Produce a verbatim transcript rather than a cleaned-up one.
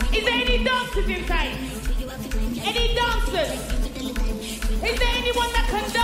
Is there any dancers inside? Any dancers? Is there anyone that can dance?